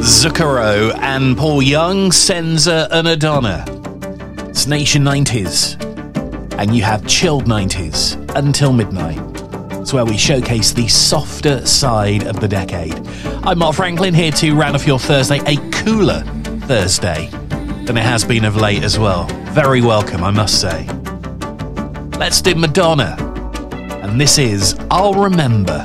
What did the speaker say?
Zucchero and Paul Young, Senza and Adana. It's Nation 90s, and you have chilled 90s until midnight. It's where we showcase the softer side of the decade. I'm Mark Franklin, here to round off your Thursday, a cooler Thursday than it has been of late as well. Very welcome, I must say. Let's do Madonna, and this is I'll Remember.